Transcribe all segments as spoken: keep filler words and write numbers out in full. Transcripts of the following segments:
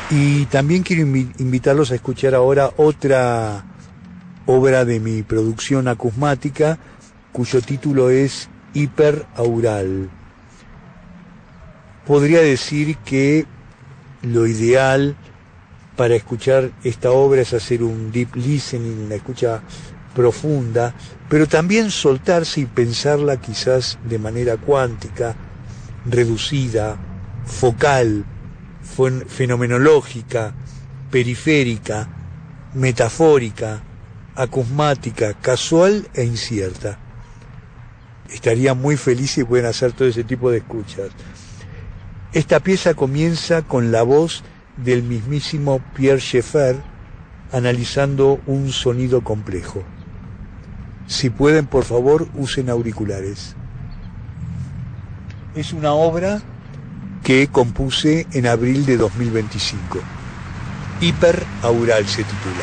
Y también quiero invi- invitarlos a escuchar ahora otra obra de mi producción acusmática, cuyo título es Hiperaural. Podría decir que lo ideal para escuchar esta obra es hacer un deep listening, una escucha profunda, pero también soltarse y pensarla quizás de manera cuántica, reducida, focal, fenomenológica, periférica, metafórica, acusmática, casual e incierta. Estaría muy feliz si pueden hacer todo ese tipo de escuchas. Esta pieza comienza con la voz del mismísimo Pierre Schaeffer analizando un sonido complejo. Si pueden, por favor, usen auriculares. Es una obra que compuse en abril de dos mil veinticinco. Hiperaural se titula.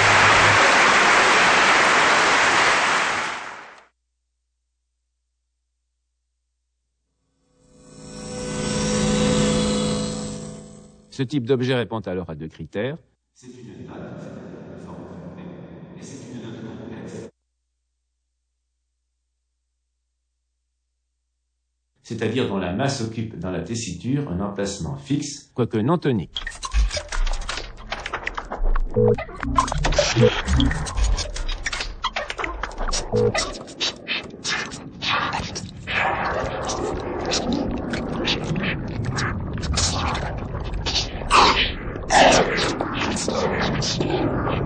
Ce type d'objet répond alors à deux critères. C'est une note, c'est-à-dire une forme fermée, et c'est une note complexe. C'est-à-dire dont la masse occupe dans la tessiture un emplacement fixe, quoique non tonique.